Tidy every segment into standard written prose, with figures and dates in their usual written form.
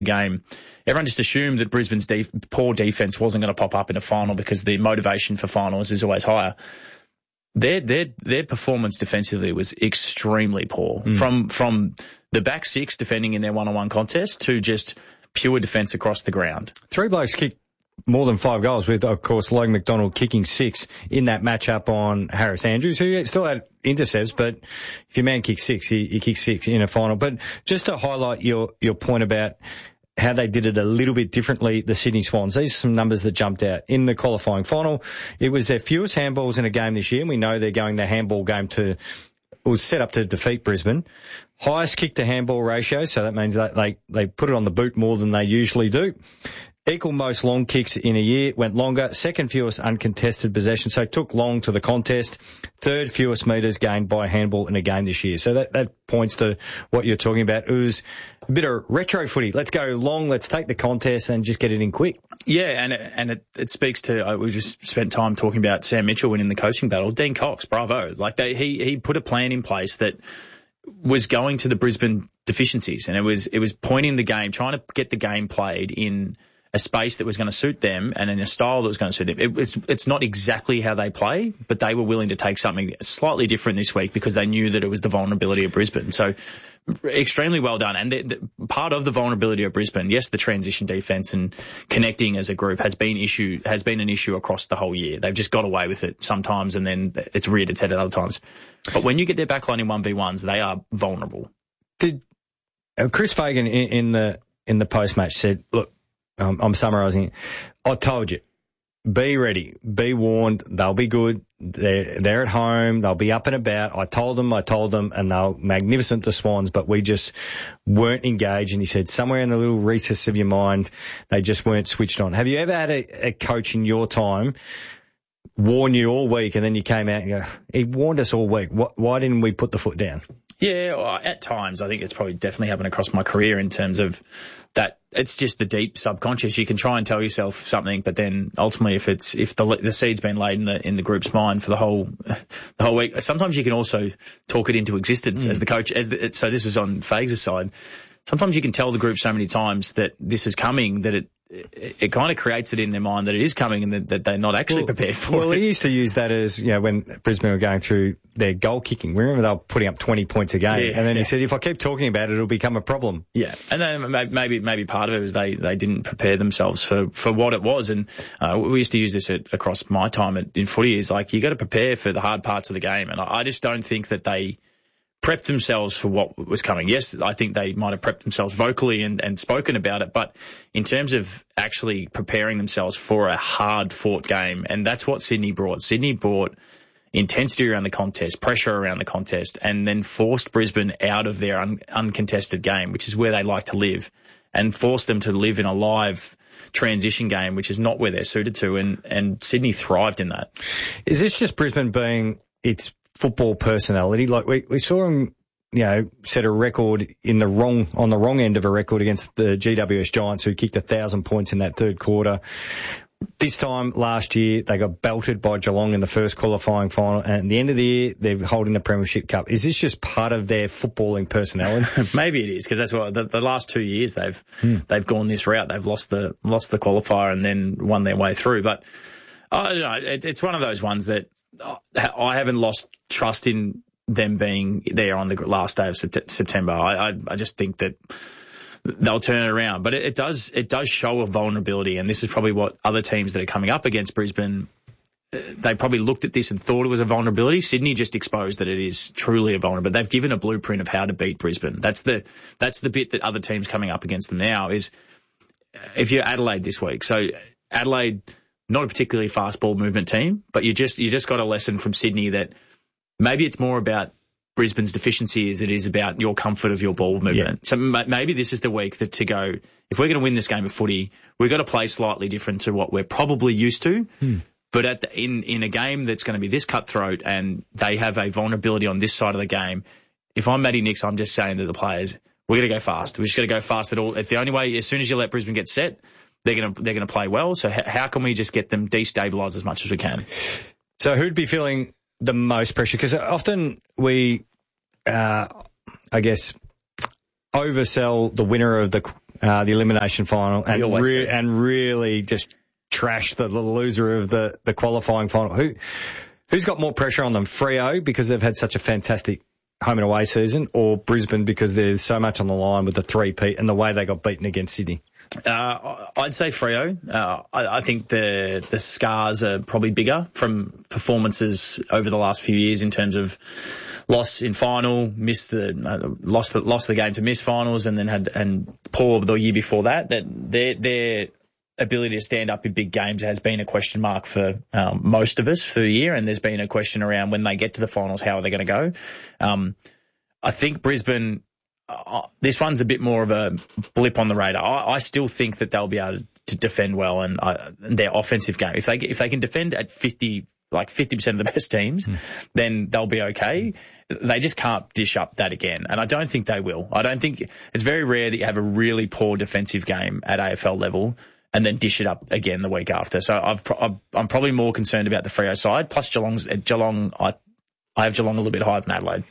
game, everyone just assumed that Brisbane's poor defence wasn't going to pop up in a final because the motivation for finals is always higher. Their performance defensively was extremely poor. From the back six defending in their one-on-one contest to just pure defence across the ground. 3 blokes kicked more than 5 goals with, of course, Logan McDonald kicking 6 in that matchup on Harris Andrews, who still had intercepts, but if your man kicks 6, he kicks 6 in a final. But just to highlight your point about how they did it a little bit differently, the Sydney Swans. These are some numbers that jumped out. In the qualifying final, it was their fewest handballs in a game this year, and we know they're going the handball game was set up to defeat Brisbane. Highest kick to handball ratio, so that means that they put it on the boot more than they usually do. Equal most long kicks in a year, went longer. Second fewest uncontested possession, so took long to the contest. Third fewest metres gained by handball in a game this year. So that points to what you're talking about. It was a bit of retro footy. Let's go long, let's take the contest and just get it in quick. Yeah, and it speaks to, we just spent time talking about Sam Mitchell winning the coaching battle. Dean Cox, bravo. He put a plan in place that was going to the Brisbane deficiencies, and it was pointing the game, trying to get the game played in a space that was going to suit them and in a style that was going to suit them. It's not exactly how they play, but they were willing to take something slightly different this week because they knew that it was the vulnerability of Brisbane. So extremely well done. And the part of the vulnerability of Brisbane, yes, the transition defence and connecting as a group has been an issue across the whole year. They've just got away with it sometimes and then it's reared its head at other times. But when you get their backline in 1v1s, they are vulnerable. Did Chris Fagan in the post-match said, look, I'm summarising it. I told you, be ready, be warned. They'll be good. They're at home. They'll be up and about. I told them, and they're magnificent, the Swans, but we just weren't engaged. And he said somewhere in the little recess of your mind, they just weren't switched on. Have you ever had a coach in your time warn you all week and then you came out and go, he warned us all week. Why didn't we put the foot down? Yeah, well, at times I think it's probably definitely happened across my career in terms of that. It's just the deep subconscious. You can try and tell yourself something, but then ultimately, if the seed's been laid in the group's mind for the whole week, sometimes you can also talk it into existence as the coach. So this is on Fags' side. Sometimes you can tell the group so many times that this is coming that it kind of creates it in their mind that it is coming and that they're not actually prepared for it. Well, he used to use that as, when Brisbane were going through their goal kicking. Remember they were putting up 20 points a game. And then he said, if I keep talking about it, it'll become a problem. Yeah. And then maybe part of it was they didn't prepare themselves for what it was. And we used to use this across my time in footy is like, you got to prepare for the hard parts of the game. And I just don't think that they prepped themselves for what was coming. Yes, I think they might have prepped themselves vocally and spoken about it, but in terms of actually preparing themselves for a hard-fought game, and that's what Sydney brought. Sydney brought intensity around the contest, pressure around the contest, and then forced Brisbane out of their uncontested game, which is where they like to live, and forced them to live in a live transition game, which is not where they're suited to, and Sydney thrived in that. Is this just Brisbane being its football personality? Like we saw him, set a record on the wrong end of a record against the GWS Giants, who kicked 1,000 points in that third quarter. This time last year, they got belted by Geelong in the first qualifying final, and at the end of the year, they're holding the Premiership Cup. Is this just part of their footballing personality? Maybe it is, because that's what the last 2 years they've gone this route. They've lost the qualifier and then won their way through. But I don't know, it's one of those ones that I haven't lost trust in them being there on the last day of September. I just think that they'll turn it around. But it does show a vulnerability, and this is probably what other teams that are coming up against Brisbane, they probably looked at this and thought it was a vulnerability. Sydney just exposed that it is truly a vulnerability. They've given a blueprint of how to beat Brisbane. That's the bit that other teams coming up against them now is if you're Adelaide this week. So Adelaide, not a particularly fast ball movement team, but you just got a lesson from Sydney that maybe it's more about Brisbane's deficiency as it is about your comfort of your ball movement. Yeah. So maybe this is the week to go, if we're going to win this game of footy, we've got to play slightly different to what we're probably used to. But in a game that's going to be this cutthroat and they have a vulnerability on this side of the game, if I'm Matty Nicks, I'm just saying to the players, we're going to go fast. We're just going to go fast at all. It's the only way, as soon as you let Brisbane get set, they're going to play well. So how can we just get them destabilised as much as we can? So who'd be feeling the most pressure? Because often we, oversell the winner of the the elimination final, and really just trash the loser of the qualifying final. Who's got more pressure on them, Freo because they've had such a fantastic home and away season, or Brisbane because there's so much on the line with the three-peat and the way they got beaten against Sydney? I'd say Freo. I think the scars are probably bigger from performances over the last few years in terms of loss in final, lost the game to miss finals, and then had poor the year before that. That their ability to stand up in big games has been a question mark for most of us for a year, and there's been a question around when they get to the finals, how are they going to go? I think Brisbane, this one's a bit more of a blip on the radar. I still think that they'll be able to defend well, and their offensive game, if they can defend at 50% of the best teams, then they'll be okay. They just can't dish up that again, and I don't think they will. I don't think it's very rare that you have a really poor defensive game at AFL level and then dish it up again the week after. So I'm probably more concerned about the Freo side. Plus Geelong, I have Geelong a little bit higher than Adelaide.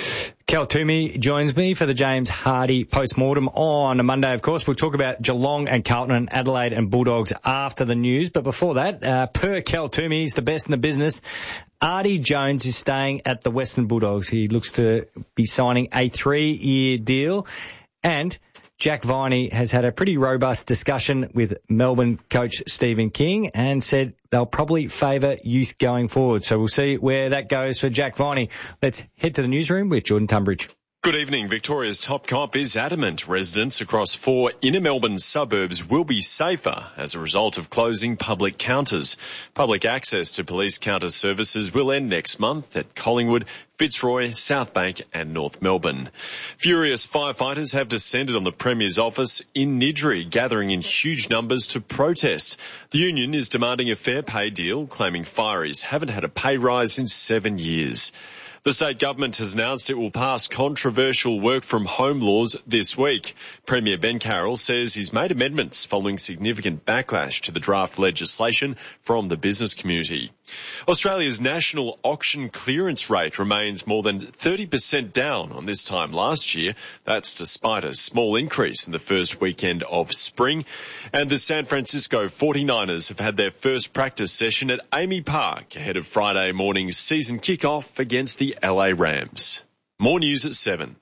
Cal Toomey joins me for the James Hardy post-mortem on a Monday, of course. We'll talk about Geelong and Carlton and Adelaide and Bulldogs after the news. But before that, per Cal Toomey, he's the best in the business. Artie Jones is staying at the Western Bulldogs. He looks to be signing a 3-year deal. And Jack Viney has had a pretty robust discussion with Melbourne coach Stephen King and said they'll probably favour youth going forward. So we'll see where that goes for Jack Viney. Let's head to the newsroom with Jordan Tunbridge. Good evening. Victoria's top cop is adamant residents across 4 inner Melbourne suburbs will be safer as a result of closing public counters. Public access to police counter services will end next month at Collingwood, Fitzroy, Southbank and North Melbourne. Furious firefighters have descended on the Premier's office in Niddrie, gathering in huge numbers to protest. The union is demanding a fair pay deal, claiming fireys haven't had a pay rise in 7 years. The state government has announced it will pass controversial work from home laws this week. Premier Ben Carroll says he's made amendments following significant backlash to the draft legislation from the business community. Australia's national auction clearance rate remains more than 30% down on this time last year. That's despite a small increase in the first weekend of spring. And the San Francisco 49ers have had their first practice session at Amy Park ahead of Friday morning's season kickoff against the LA Rams. More news at 7.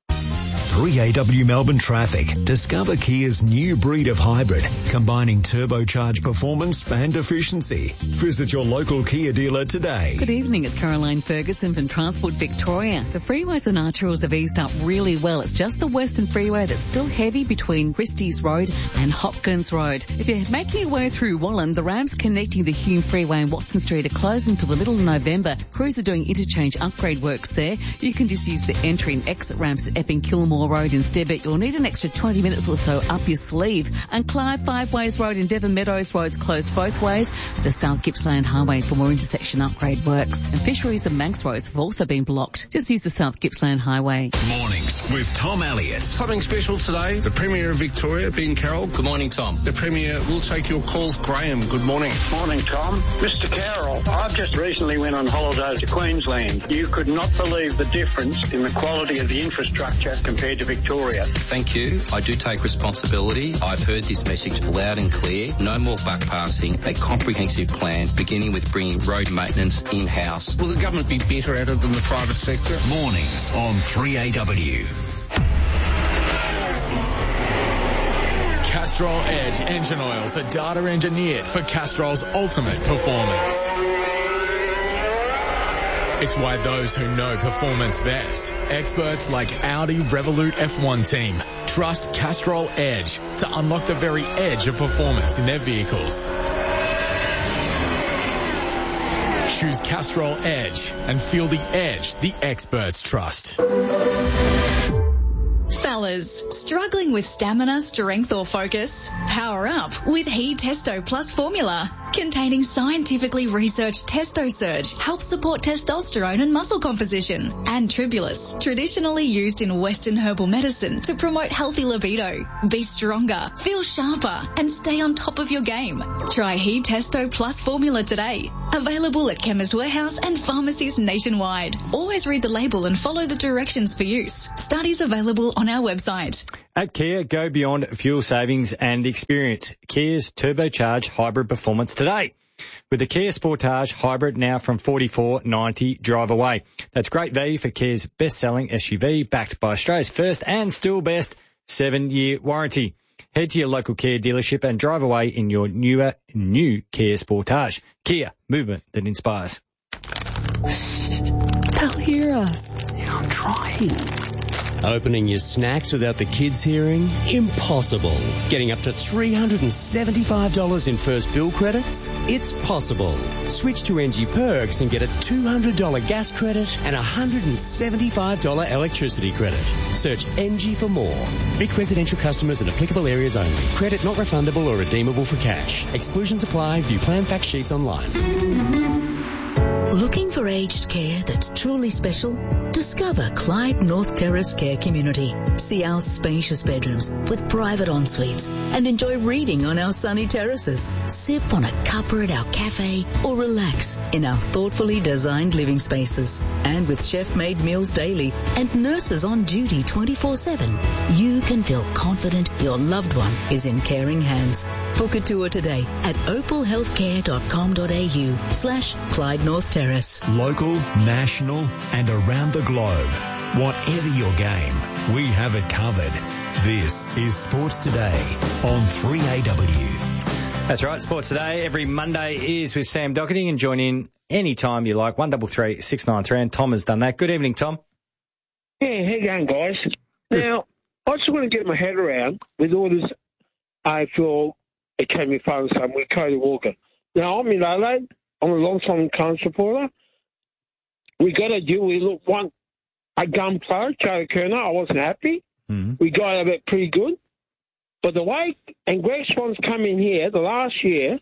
3AW Melbourne traffic. Discover Kia's new breed of hybrid, combining turbocharged performance and efficiency. Visit your local Kia dealer today. Good evening, it's Caroline Ferguson from Transport Victoria. The freeways and arterials have eased up really well. It's just the Western Freeway that's still heavy between Christie's Road and Hopkins Road. If you're making your way through Wallen, the ramps connecting the Hume Freeway and Watson Street are closed until the middle of November. Crews are doing interchange upgrade works there. You can just use the entry and exit ramps at Epping Kilmore Road instead, but you'll need an extra 20 minutes or so up your sleeve. And Clive Five Ways Road and Devon Meadows Roads closed both ways. The South Gippsland Highway for more intersection upgrade works. And Fisheries and Manx Roads have also been blocked. Just use the South Gippsland Highway. Mornings with Tom Elliott. Something special today. The Premier of Victoria, Ben Carroll. Good morning, Tom. The Premier will take your calls. Graham, good morning. Morning, Tom. Mr. Carroll, I've just recently went on holiday to Queensland. You could not believe the difference in the quality of the infrastructure compared to Victoria. Thank you. I do take responsibility. I've heard this message loud and clear. No more buck passing. A comprehensive plan beginning with bringing road maintenance in-house. Will the government be better at it than the private sector? Mornings on 3AW. Castrol Edge engine oils are data engineered for Castrol's ultimate performance. It's why those who know performance best, experts like Audi Revolut F1 team, trust Castrol Edge to unlock the very edge of performance in their vehicles. Choose Castrol Edge and feel the edge the experts trust. Fellas, struggling with stamina, strength or focus? Power up with He Testo Plus formula. Containing scientifically researched Testo Surge, helps support testosterone and muscle composition. And Tribulus, traditionally used in Western herbal medicine to promote healthy libido. Be stronger, feel sharper and stay on top of your game. Try He Testo Plus formula today. Available at Chemist Warehouse and pharmacies nationwide. Always read the label and follow the directions for use. Studies available on our website. At Kia, go beyond fuel savings and experience Kia's turbocharged hybrid performance today. With the Kia Sportage Hybrid now from $44.90 drive away. That's great value for Kia's best-selling SUV, backed by Australia's first and still best 7-year warranty. Head to your local Kia dealership and drive away in your new Kia Sportage. Kia, movement that inspires. They'll hear us. Yeah, I'm trying. Opening your snacks without the kids hearing? Impossible. Getting up to $375 in first bill credits? It's possible. Switch to NG Perks and get a $200 gas credit and a $175 electricity credit. Search NG for more. Vic residential customers in applicable areas only. Credit not refundable or redeemable for cash. Exclusions apply. View plan fact sheets online. Looking for aged care that's truly special? Discover Clyde North Terrace Care Community. See our spacious bedrooms with private en-suites and enjoy reading on our sunny terraces. Sip on a cuppa at our cafe or relax in our thoughtfully designed living spaces. And with chef-made meals daily and nurses on duty 24/7, you can feel confident your loved one is in caring hands. Book a tour today at opalhealthcare.com.au/Clyde North Terrace. Local, national and around the globe. Whatever your game, we have it covered. This is Sports Today on 3AW. That's right, Sports Today every Monday is with Sam Doherty, and join in any time you like, 133 693, and Tom has done that. Good evening, Tom. Yeah, how you going, guys? Now, I just want to get my head around with all this AFL Academy Finals with Cody Walker. Now, I'm in Adelaide. I'm a long-time Collins supporter. We got a deal. We want a gun player, Charlie Kerner. I wasn't happy. Mm-hmm. We got a bit pretty good. But the way, and Greg Swan's come in here the last year.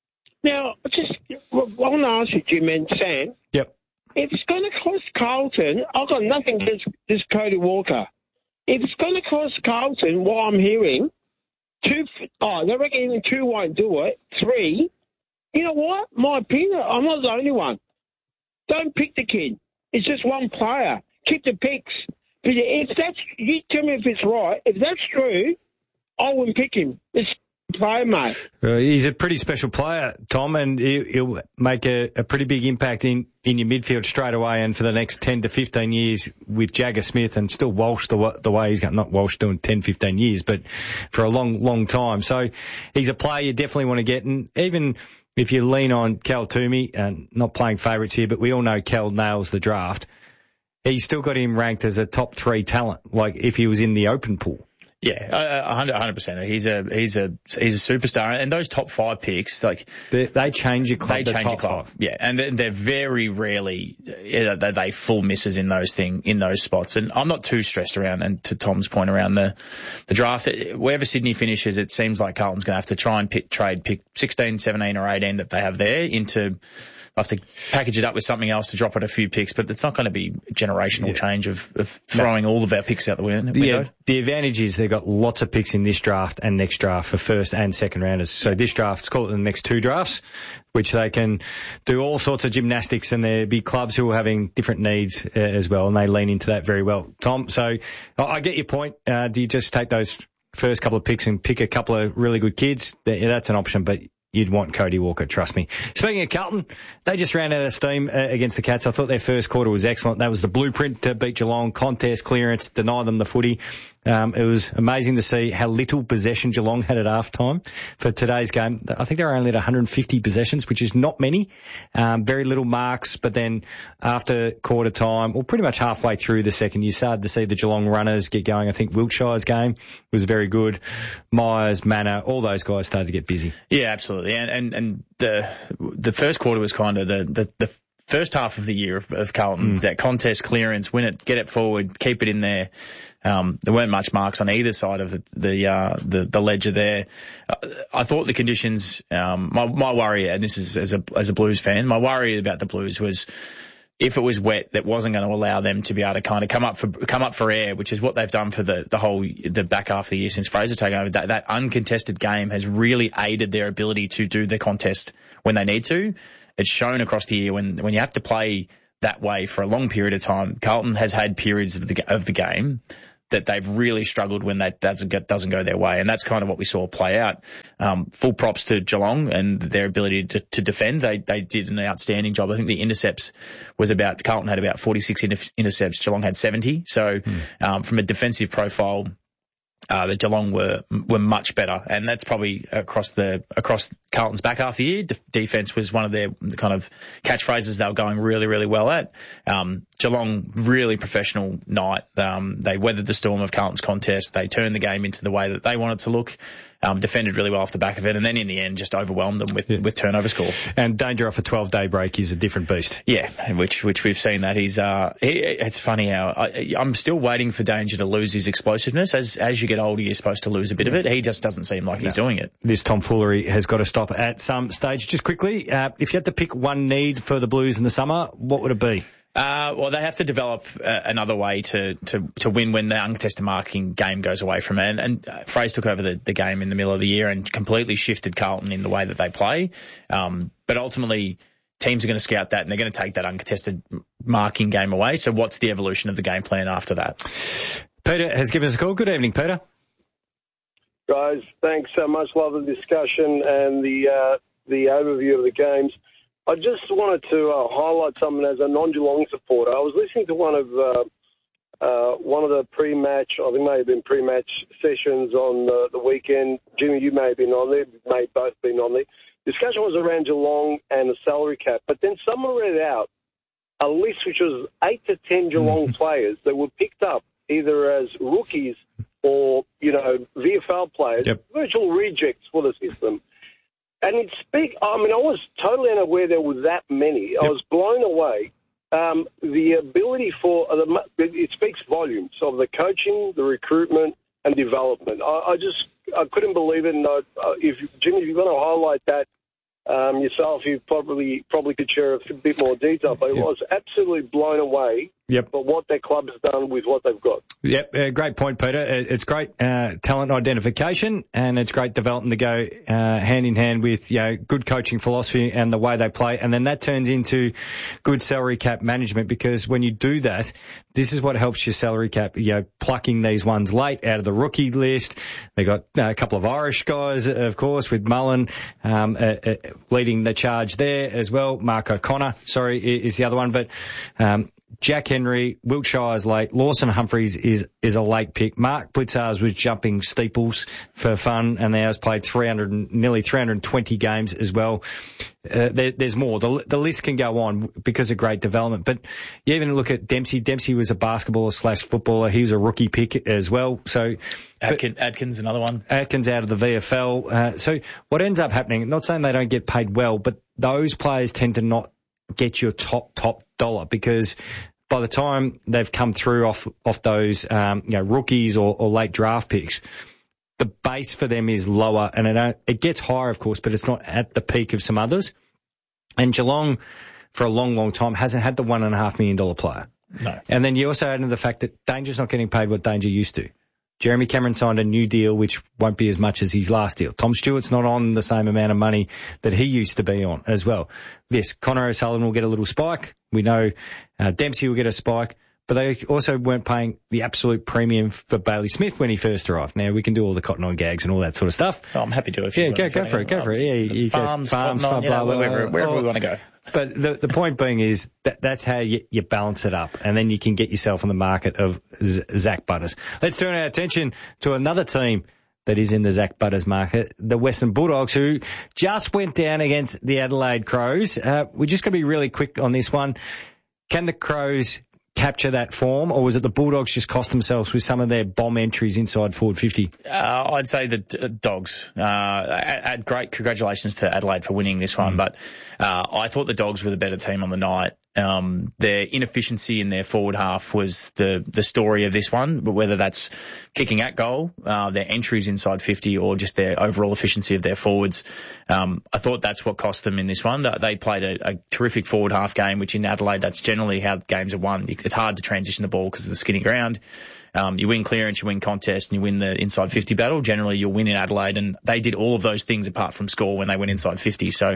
Now, I want to ask you, Jim and Sam. Yep. If it's going to cost Carlton, I've got nothing against this Cody Walker. If it's going to cost Carlton, what I'm hearing, they reckon even 2 won't do it. 3, you know what? My opinion, I'm not the only one. Don't pick the kid. It's just one player. Keep the picks. But if that's, you tell me if it's right. If that's true, I wouldn't pick him. It's a player, mate. He's a pretty special player, Tom, and he'll make a pretty big impact in your midfield straight away, and for the next 10 to 15 years with Jagger Smith, and still Walsh the way he's got, not Walsh doing 10, 15 years, but for a long, long time. So he's a player you definitely want to get, and even if you lean on Cal Toomey, and not playing favourites here, but we all know Cal nails the draft, he's still got him ranked as a top 3 talent, like if he was in the open pool. Yeah, 100%. He's a superstar, and those top 5 picks, like they change your club. They change your club. 5. Yeah, and they're very rarely they full misses in those spots. And I'm not too stressed around. And to Tom's point around the draft, wherever Sydney finishes, it seems like Carlton's going to have to try and pick 16, 17, or 18 that they have there into. Have to package it up with something else to drop it a few picks, but it's not going to be generational change of throwing all of our picks out the window. Yeah, the advantage is they've got lots of picks in this draft and next draft for first and second rounders. So this draft, let's call it the next 2 drafts, which they can do all sorts of gymnastics, and there'll be clubs who are having different needs as well, and they lean into that very well. Tom, so I get your point. Do you just take those first couple of picks and pick a couple of really good kids? Yeah, that's an option, but you'd want Cody Walker, trust me. Speaking of Carlton, they just ran out of steam against the Cats. I thought their first quarter was excellent. That was the blueprint to beat Geelong. Contest, clearance, deny them the footy. It was amazing to see how little possession Geelong had at halftime for today's game. I think they were only at 150 possessions, which is not many. Very little marks, but then after quarter time, or pretty much halfway through the second, you started to see the Geelong runners get going. I think Wiltshire's game was very good. Myers, Manor, all those guys started to get busy. Yeah, absolutely. And the first quarter was kind of the first half of the year of Carlton. That contest, clearance, win it, get it forward, keep it in there. There weren't much marks on either side of the ledger there. I thought the conditions, my worry, and this is as a Blues fan, my worry about the Blues was, if it was wet, that wasn't going to allow them to be able to kind of come up for air, which is what they've done for the back half of the year since Fraser taken over. That uncontested game has really aided their ability to do the contest when they need to. It's shown across the year when you have to play that way for a long period of time. Carlton has had periods of the game that they've really struggled when that doesn't go their way, and that's kind of what we saw play out. Full props to Geelong and their ability to defend. They did an outstanding job. I think the intercepts Carlton had about 46 intercepts, Geelong had 70. So from a defensive profile, the Geelong were much better, and that's probably across Carlton's back half of the year. Defense was one of their kind of catchphrases they were going really, really well at. Geelong, really professional night. They weathered the storm of Carlton's contest. They turned the game into the way that they wanted to look. Defended really well off the back of it, and then in the end just overwhelmed them with turnover score. And Danger off a 12-day break is a different beast. Yeah, which we've seen that. It's funny how I'm still waiting for Danger to lose his explosiveness. As you get older, you're supposed to lose a bit of it. He just doesn't seem like he's doing it. This tomfoolery has got to stop at some stage. Just quickly, if you had to pick one need for the Blues in the summer, what would it be? Well, they have to develop another way to win when the uncontested marking game goes away from it. And Fraser took over the game in the middle of the year and completely shifted Carlton in the way that they play. But ultimately, teams are going to scout that and they're going to take that uncontested marking game away. So what's the evolution of the game plan after that? Peter has given us a call. Good evening, Peter. Guys, thanks so much. Love the discussion and the overview of the games. I just wanted to highlight something as a non-Geelong supporter. I was listening to one of the pre-match, I think may have been pre-match sessions on the weekend. Jimmy, you may have been on there, may have both been on there. Discussion was around Geelong and the salary cap, but then someone read out a list which was 8 to 10 Geelong players that were picked up either as rookies or, VFL players, virtual rejects for the system. And I was totally unaware there were that many. I was blown away. The ability it speaks volumes of the coaching, the recruitment, and development. I couldn't believe it. And Jimmy, if you're going to highlight that yourself, you probably could share a bit more detail. But I was absolutely blown away. By what their club has done with what they've got. Great point, Peter. It's great talent identification, and it's great development to go hand in hand with good coaching philosophy and the way they play, and then that turns into good salary cap management, because when you do that, this is what helps your salary cap. Plucking these ones late out of the rookie list. They got a couple of Irish guys, of course, with Mullen leading the charge there as well. Mark O'Connor, is the other one, but. Jack Henry, Wiltshire's late. Lawson Humphreys is a late pick. Mark Blitzars was jumping steeples for fun, and now has played nearly 320 games as well. There's more. The list can go on because of great development. But you even look at Dempsey. Dempsey was a basketballer/footballer. He was a rookie pick as well. So Atkins, another one. Atkins out of the VFL. So what ends up happening? Not saying they don't get paid well, but those players tend to not get your top dollar, because by the time they've come through off those rookies or late draft picks, the base for them is lower, and it gets higher, of course, but it's not at the peak of some others. And Geelong, for a long, long time, hasn't had the $1.5 million player. No. And then you also add in the fact that Danger's not getting paid what Danger used to. Jeremy Cameron signed a new deal, which won't be as much as his last deal. Tom Stewart's not on the same amount of money that he used to be on as well. Yes, Connor O'Sullivan will get a little spike. We know Dempsey will get a spike, but they also weren't paying the absolute premium for Bailey Smith when he first arrived. Now, we can do all the Cotton On gags and all that sort of stuff. Oh, I'm happy to. Go for it. Yeah, farms, wherever we want to go. But the point being is that's how you balance it up, and then you can get yourself on the market of Zach Butters. Let's turn our attention to another team that is in the Zach Butters market, the Western Bulldogs, who just went down against the Adelaide Crows. We're just going to be really quick on this one. Can the Crows capture that form, or was it the Bulldogs just cost themselves with some of their bomb entries inside forward 50? I'd say the Dogs. Great congratulations to Adelaide for winning this one, but I thought the Dogs were the better team on the night. Their inefficiency in their forward half was the story of this one, but whether that's kicking at goal, their entries inside 50, or just their overall efficiency of their forwards, I thought that's what cost them in this one. They played a terrific forward half game, which in Adelaide, that's generally how games are won. It's hard to transition the ball because of the skinny ground. You win clearance, you win contest, and you win the inside 50 battle. Generally, you'll win in Adelaide, and they did all of those things apart from score when they went inside 50. So,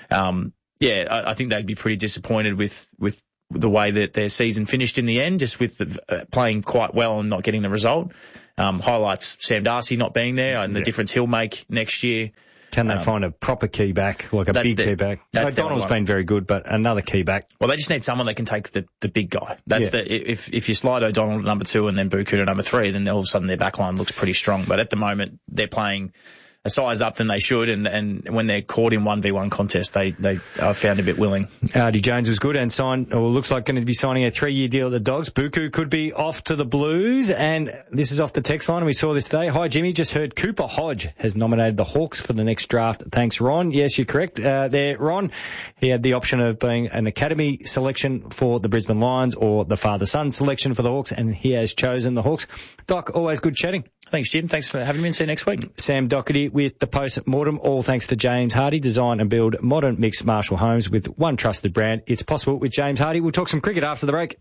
I think they'd be pretty disappointed with the way that their season finished in the end, just with playing quite well and not getting the result. Highlights Sam Darcy not being there and the difference he'll make next year. Can they find a proper key back, like a big key back? O'Donnell's been very good, but another key back. Well, they just need someone that can take the big guy. If you slide O'Donnell to number 2 and then Buku to number 3, then all of a sudden their back line looks pretty strong. But at the moment, they're playing a size up than they should, and when they're caught in 1v1 contests, they are found a bit willing. Artie Jones was good and signed, or looks like going to be signing a 3-year deal at the Dogs. Buku could be off to the Blues, and this is off the text line, and we saw this today. Hi, Jimmy, just heard Cooper Hodge has nominated the Hawks for the next draft. Thanks, Ron. Yes, you're correct there, Ron. He had the option of being an academy selection for the Brisbane Lions or the father-son selection for the Hawks, and he has chosen the Hawks. Doc, always good chatting. Thanks, Jim. Thanks for having me, and see you next week. Sam Doherty with the post-mortem, all thanks to James Hardy. Design and build modern mixed Marshall homes with one trusted brand. It's possible with James Hardy. We'll talk some cricket after the break.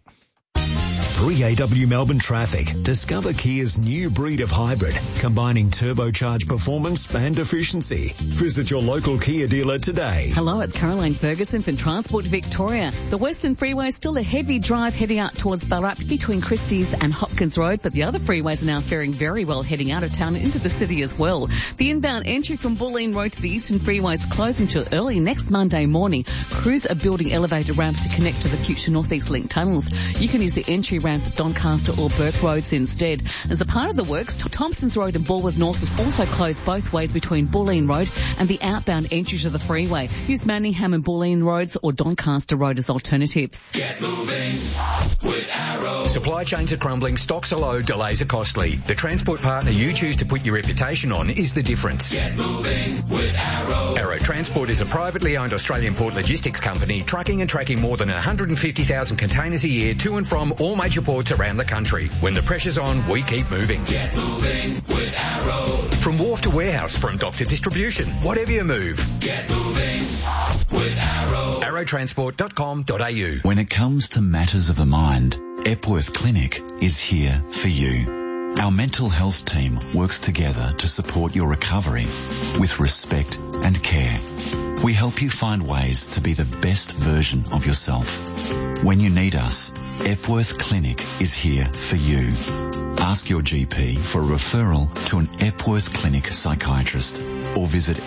3AW Melbourne traffic. Discover Kia's new breed of hybrid, combining turbocharged performance and efficiency. Visit your local Kia dealer today. Hello, it's Caroline Ferguson from Transport Victoria. The Western Freeway is still a heavy drive heading out towards Ballarat between Christie's and Hopkins Road, but the other freeways are now faring very well heading out of town into the city as well. The inbound entry from Bulleen Road to the Eastern Freeway is closed until early next Monday morning. Crews are building elevated ramps to connect to the future Northeast Link tunnels. You can use the entry ramps at Doncaster or Burke Roads instead. As a part of the works, Thompsons Road and Ballworth North was also closed both ways between Bulleen Road and the outbound entry to the freeway. Use Manningham and Bulleen Roads or Doncaster Road as alternatives. Get moving with Arrow. Supply chains are crumbling, stocks are low, delays are costly. The transport partner you choose to put your reputation on is the difference. Get moving with Arrow. Arrow Transport is a privately owned Australian port logistics company trucking and tracking more than 150,000 containers a year to and from all major ports around the country. When the pressure's on, we keep moving. Get moving with Arrow. From wharf to warehouse, from dock to distribution, whatever you move. Get moving with Arrow. Arrowtransport.com.au. When it comes to matters of the mind, Epworth Clinic is here for you. Our mental health team works together to support your recovery with respect and care. We help you find ways to be the best version of yourself. When you need us, Epworth Clinic is here for you. Ask your GP for a referral to an Epworth Clinic psychiatrist or visit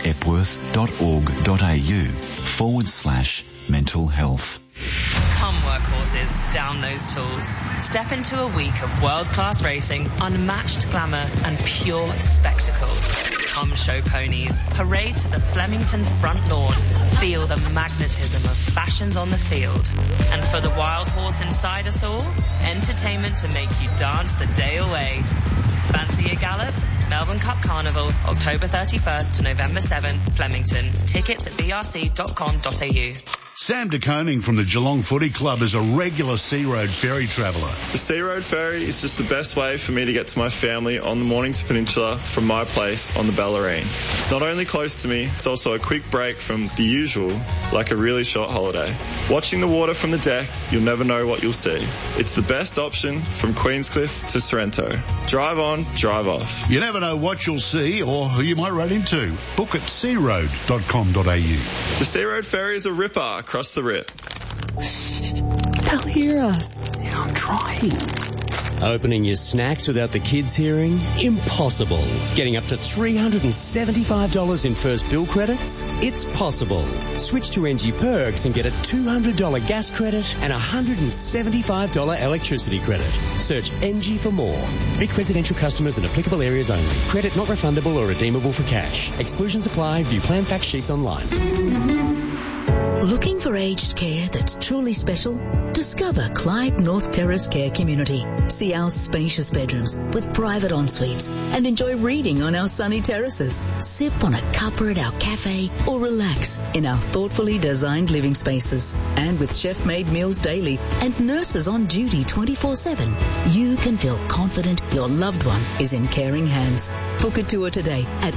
epworth.org.au/mental health. Come workhorses, down those tools. Step into a week of world-class racing, unmatched glamour and pure spectacle. Come show ponies, parade to the Flemington front lawn, feel the magnetism of fashions on the field. And for the wild horse inside us all, entertainment to make you dance the day away. Fancy a gallop? Melbourne Cup Carnival, October 31st to November 7th, Flemington. Tickets at brc.com.au. Sam de Koning from the Geelong Footy Club is a regular Sea Road ferry traveller. The Sea Road ferry is just the best way for me to get to my family on the Mornington Peninsula from my place on the Bellarine. It's not only close to me, it's also a quick break from the usual, like a really short holiday. Watching the water from the deck, you'll never know what you'll see. It's the best option from Queenscliff to Sorrento. Drive on, drive off. You never know what you'll see or who you might run into. Book at searoad.com.au. The Sea Road ferry is a ripper across the rip. They'll hear us. Yeah, I'm trying. Opening your snacks without the kids hearing? Impossible. Getting up to $375 in first bill credits? It's possible. Switch to NG Perks and get a $200 gas credit and a $175 electricity credit. Search NG for more. Vic residential customers in applicable areas only. Credit not refundable or redeemable for cash. Exclusions apply. View plan fact sheets online. Looking for aged care that's truly special? Discover Clyde North Terrace Care Community. See our spacious bedrooms with private en-suites and enjoy reading on our sunny terraces. Sip on a cuppa at our cafe or relax in our thoughtfully designed living spaces. And with chef-made meals daily and nurses on duty 24/7, you can feel confident your loved one is in caring hands. Book a tour today at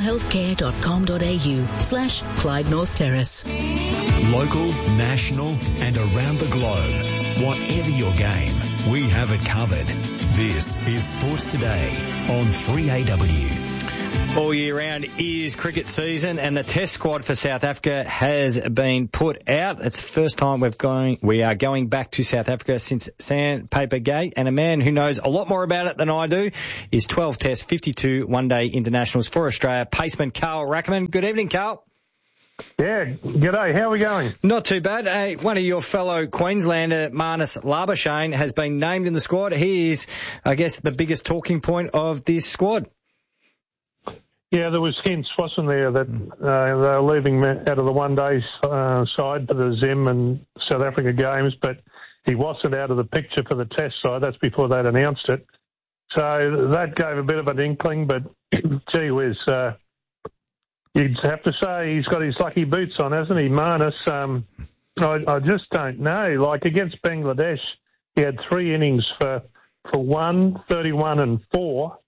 opalhealthcare.com.au/Clyde North Terrace. Local, national and around the globe. Whatever your game, we have it covered. This is Sports Today on 3AW. All year round is cricket season, and the Test squad for South Africa has been put out. It's the first time we are going back to South Africa since Sandpaper Gate, and a man who knows a lot more about it than I do is 12 Tests, 52 one-day internationals for Australia, paceman Carl Rackerman. Good evening, Carl. Yeah, g'day. How are we going? Not too bad. One of your fellow Queenslander, Marnus Labuschagne, has been named in the squad. He is, I guess, the biggest talking point of this squad. Yeah, there was hints, wasn't there, that they were leaving out of the one-day side for the Zim and South Africa games, but he wasn't out of the picture for the Test side. That's before they'd announced it. So that gave a bit of an inkling, but gee whiz, you'd have to say he's got his lucky boots on, hasn't he, Marnus? I just don't know. Like against Bangladesh, he had 3 innings for 31 and 4.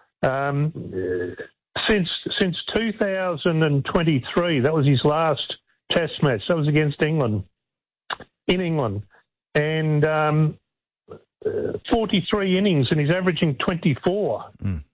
Since 2023, that was his last Test match. That was against England, in England. And 43 innings, and he's averaging 24.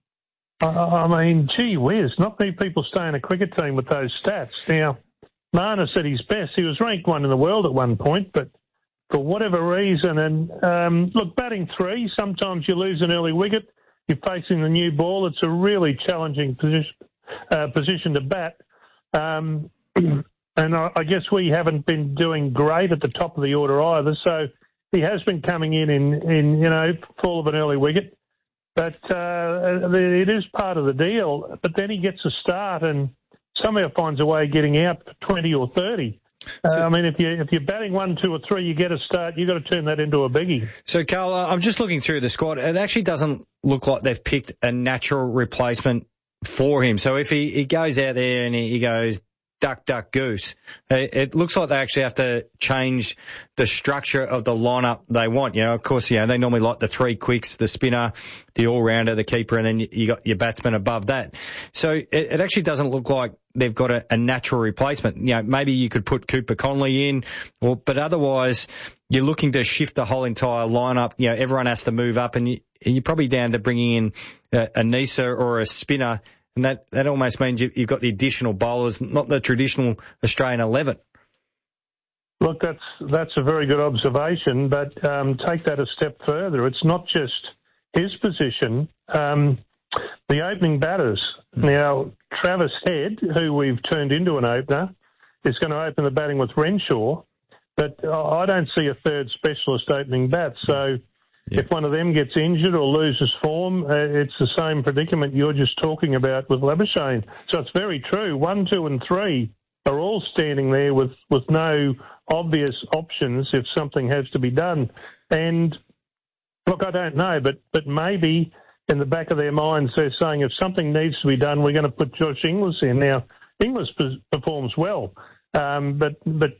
I mean, gee whiz, not many people stay in a cricket team with those stats. Now, Marnus at his best, he was ranked 1 in the world at one point, but for whatever reason, and look, batting 3, sometimes you lose an early wicket, you're facing the new ball, it's a really challenging position to bat. And I guess we haven't been doing great at the top of the order either, so he has been coming in full of an early wicket. But it is part of the deal. But then he gets a start and somehow finds a way of getting out for 20 or 30. I mean, if you're batting 1, 2 or 3, you get a start, you've got to turn that into a biggie. So, Carl, I'm just looking through the squad. It actually doesn't look like they've picked a natural replacement for him. So if he goes out there and he goes duck, duck, goose, it looks like they actually have to change the structure of the lineup they want. You know, of course, they normally like the 3 quicks, the spinner, the all-rounder, the keeper, and then you got your batsman above that. So it actually doesn't look like they've got a natural replacement. You know, maybe you could put Cooper Conley in, but otherwise you're looking to shift the whole entire lineup. You know, everyone has to move up, and you're probably down to bringing in a Nisa or a spinner. And that almost means you've got the additional bowlers, not the traditional Australian 11. Look, that's a very good observation, but take that a step further. It's not just his position. The opening batters. Now, Travis Head, who we've turned into an opener, is going to open the batting with Renshaw, but I don't see a third specialist opening bat. So if one of them gets injured or loses form, it's the same predicament you're just talking about with Labuschagne. So it's very true. 1, 2 and 3 are all standing there with no obvious options if something has to be done. And look, I don't know, but maybe in the back of their minds they're saying if something needs to be done, we're going to put Josh Inglis in. Now, Inglis performs well, but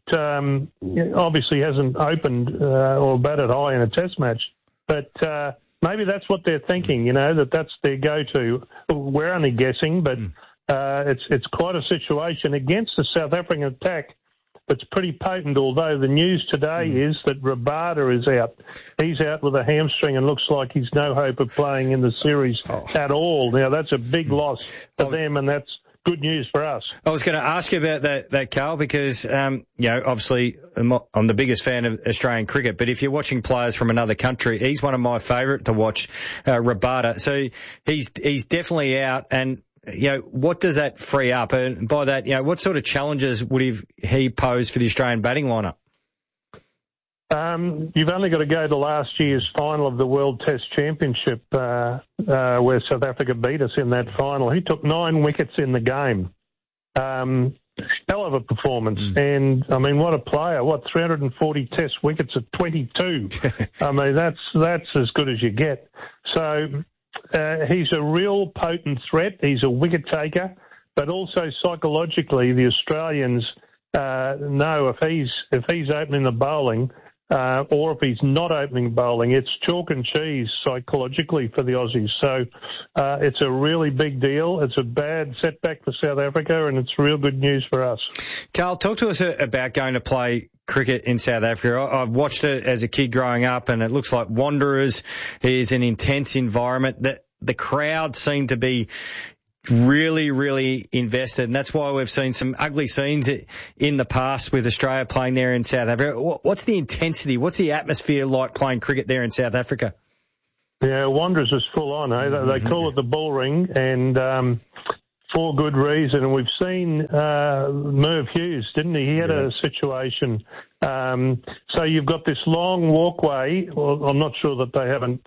obviously hasn't opened or batted high in a Test match. But maybe that's what they're thinking, that's their go-to. We're only guessing, but it's quite a situation against the South African attack that's pretty potent, although the news today is that Rabada is out. He's out with a hamstring and looks like he's no hope of playing in the series at all. Now, that's a big loss for them, and that's good news for us. I was going to ask you about that, Carl, because, obviously I'm the biggest fan of Australian cricket, but if you're watching players from another country, he's one of my favourite to watch, Rabada. So he's definitely out, and, what does that free up? And by that, what sort of challenges would he pose for the Australian batting lineup? You've only got to go to last year's final of the World Test Championship where South Africa beat us in that final. He took 9 wickets in the game. hell of a performance. And, I mean, what a player. 340 test wickets at 22. I mean, that's as good as you get. So he's a real potent threat. He's a wicket taker. But also psychologically, the Australians know if he's opening the bowling or if he's not opening bowling, it's chalk and cheese psychologically for the Aussies. So it's a really big deal. It's a bad setback for South Africa, and it's real good news for us. Carl, talk to us about going to play cricket in South Africa. I've watched it as a kid growing up, and it looks like Wanderers is an intense environment. The crowd seem to be really, really invested, and that's why we've seen some ugly scenes in the past with Australia playing there in South Africa. What's the intensity? What's the atmosphere like playing cricket there in South Africa? Yeah, Wanderers is full on. They call it the bull ring, and for good reason. And we've seen Merv Hughes, didn't he? He had a situation. So you've got this long walkway. Well, I'm not sure that they haven't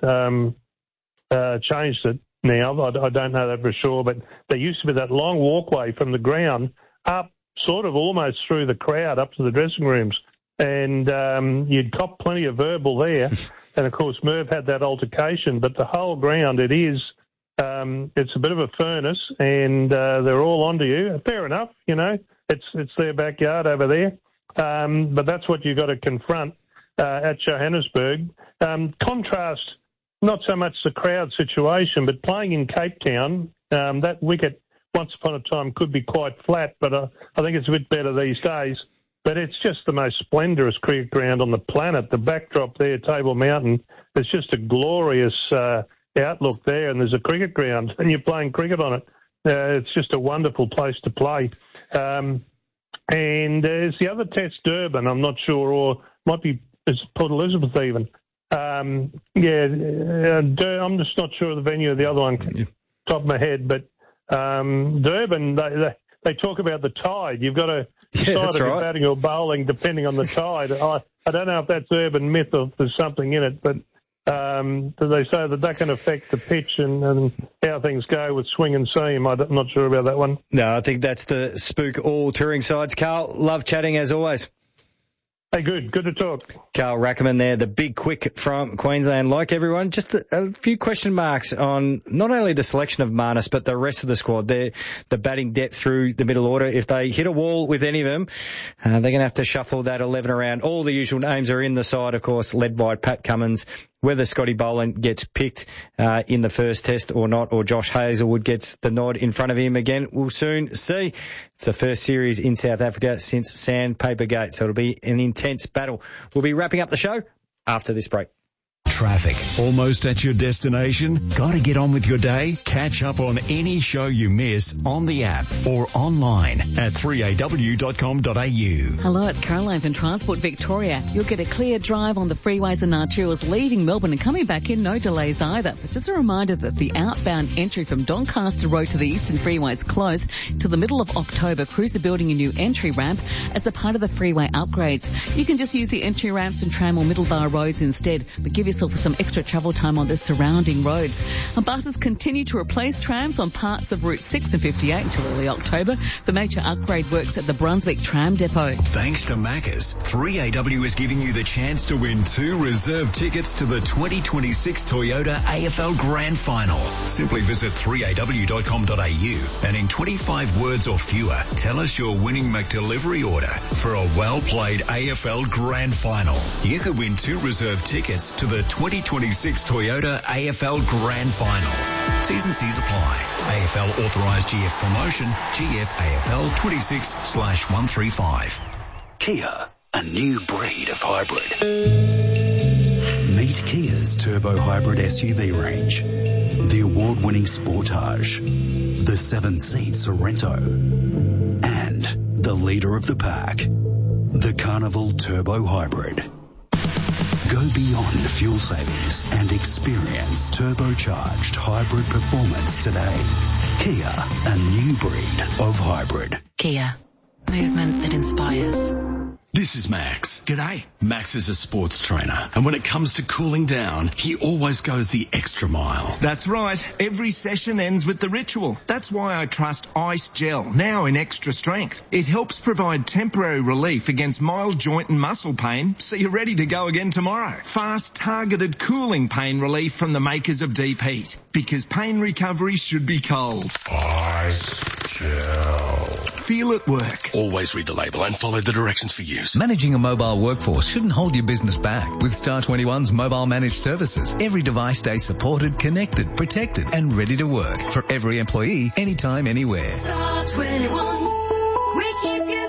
changed it now. I don't know that for sure, but there used to be that long walkway from the ground up sort of almost through the crowd up to the dressing rooms. And you'd cop plenty of verbal there. And, of course, Merv had that altercation. But the whole ground, it's a bit of a furnace, and they're all onto you. Fair enough, it's their backyard over there. But that's what you've got to confront at Johannesburg. Contrast not so much the crowd situation, but playing in Cape Town, that wicket once upon a time could be quite flat, but I think it's a bit better these days. But it's just the most splendorous cricket ground on the planet. The backdrop there, Table Mountain, it's just a glorious outlook there, and there's a cricket ground, and you're playing cricket on it. It's just a wonderful place to play. And there's the other test, Durban, I'm not sure, or might be Port Elizabeth even. I'm just not sure of the venue of the other one, top of my head, but Durban, they talk about the tide. You've got to decide if you're batting or bowling depending on the tide. I don't know if that's urban myth or if there's something in it, but they say that can affect the pitch and how things go with swing and seam. I'm not sure about that one. No, I think that's the spook all touring sides. Carl, love chatting as always. Hey, good to talk. Carl Rackerman there, the big quick from Queensland. Like everyone, just a few question marks on not only the selection of Marnus, but the rest of the squad. The batting depth through the middle order. If they hit a wall with any of them, they're going to have to shuffle that 11 around. All the usual names are in the side, of course, led by Pat Cummins. Whether Scotty Boland gets picked in the first test or not, or Josh Hazlewood gets the nod in front of him again, we'll soon see. It's the first series in South Africa since Sandpaper Gate, so it'll be an intense battle. We'll be wrapping up the show after this break. Traffic. Almost at your destination? Got to get on with your day? Catch up on any show you miss on the app or online at 3aw.com.au. Hello, it's Caroline from Transport Victoria. You'll get a clear drive on the freeways and arterials leaving Melbourne and coming back in, no delays either. But just a reminder that the outbound entry from Doncaster Road to the Eastern Freeway is closed till the middle of October. Crews are building a new entry ramp as a part of the freeway upgrades. You can just use the entry ramps and tram or middle bar roads instead, but give yourself some extra travel time on the surrounding roads. And buses continue to replace trams on parts of Route 6 and 58 until early October. The major upgrade works at the Brunswick Tram Depot. Thanks to Macca's, 3AW is giving you the chance to win 2 reserve tickets to the 2026 Toyota AFL Grand Final. Simply visit 3aw.com.au and in 25 words or fewer, tell us your winning McDelivery order for a well-played AFL Grand Final. You could win 2 reserve tickets to the 2026 Toyota AFL Grand Final. T's and C's apply. AFL authorised GF promotion, GF AFL 26/135. Kia, a new breed of hybrid. Meet Kia's turbo hybrid SUV range. The award-winning Sportage, the 7-seat Sorento, and the leader of the pack, the Carnival Turbo Hybrid. Go beyond fuel savings and experience turbocharged hybrid performance today. Kia, a new breed of hybrid. Kia, movement that inspires. This is Max. G'day. Max is a sports trainer, and when it comes to cooling down, he always goes the extra mile. That's right. Every session ends with the ritual. That's why I trust Ice Gel, now in extra strength. It helps provide temporary relief against mild joint and muscle pain, so you're ready to go again tomorrow. Fast, targeted cooling pain relief from the makers of Deep Heat. Because pain recovery should be cold. Ice Gel. Feel it work. Always read the label and follow the directions for use. Managing a mobile workforce shouldn't hold your business back. With Star 21's mobile managed services, every device stays supported, connected, protected, and ready to work for every employee, anytime, anywhere. Star 21, we keep you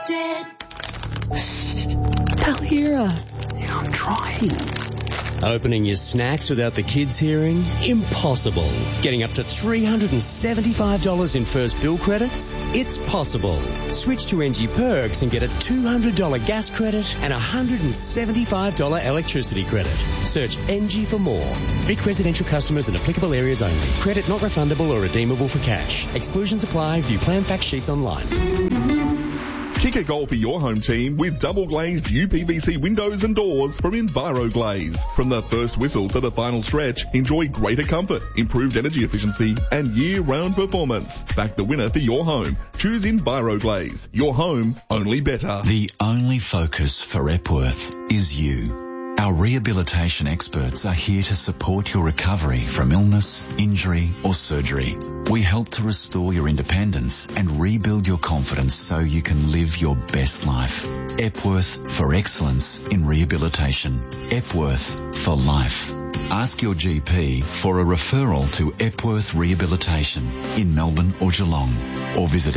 connected. They'll hear us. Yeah, I'm trying. Opening your snacks without the kids hearing? Impossible. Getting up to $375 in first bill credits? It's possible. Switch to NG Perks and get a $200 gas credit and a $175 electricity credit. Search NG for more. Vic residential customers in applicable areas only. Credit not refundable or redeemable for cash. Exclusions apply. View plan fact sheets online. Kick a goal for your home team with double glazed UPVC windows and doors from EnviroGlaze. From the first whistle to the final stretch, enjoy greater comfort, improved energy efficiency, and year-round performance. Back the winner for your home. Choose EnviroGlaze. Your home, only better. The only focus for Epworth is you. Our rehabilitation experts are here to support your recovery from illness, injury or surgery. We help to restore your independence and rebuild your confidence so you can live your best life. Epworth for excellence in rehabilitation. Epworth for life. Ask your GP for a referral to Epworth Rehabilitation in Melbourne or Geelong, or visit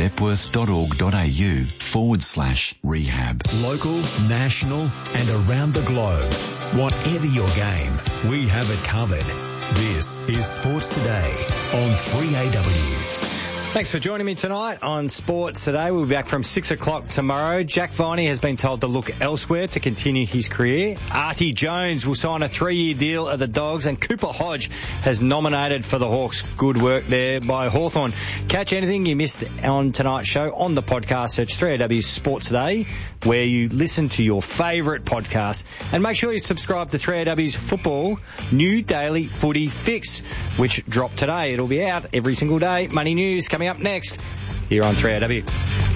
epworth.org.au/rehab. Local, national and around the globe. Whatever your game, we have it covered. This is Sports Today on 3AW. Thanks for joining me tonight on Sports Today. We'll be back from 6 o'clock tomorrow. Jack Viney has been told to look elsewhere to continue his career. Artie Jones will sign a 3-year deal at the Dogs, and Cooper Hodge has nominated for the Hawks. Good work there by Hawthorn. Catch anything you missed on tonight's show on the podcast. Search 3AW Sports Today, where you listen to your favourite podcast. And make sure you subscribe to 3AW's Football New Daily Footy Fix, which dropped today. It'll be out every single day. Money News coming up next here on 3AW.